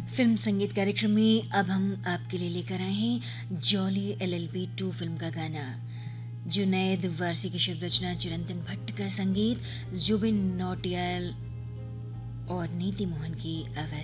Film संगीत कार्यक्रम में अब हम आपके लिए लेकर आए हैं जॉली एलएलबी 2 फिल्म का गाना। जुनैद वारसी की शब्द रचना, चिरंतन भट्ट का संगीत, जुबिन नौटियाल और नीति मोहन की आवाज